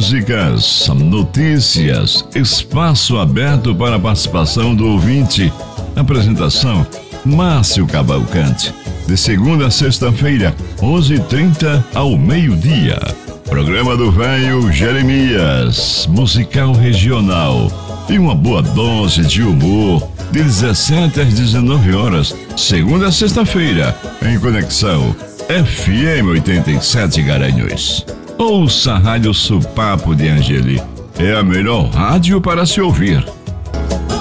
músicas, notícias, espaço aberto para a participação do ouvinte. Apresentação: Márcio Cavalcante. De segunda a sexta-feira, 11h30 ao meio-dia. Programa do Velho Jeremias, musical regional. E uma boa dose de humor, de 17 às 19 horas, segunda a sexta-feira, em conexão FM 87 Garanhuns. Ouça a Rádio Supapo de Angeli. É a melhor rádio para se ouvir.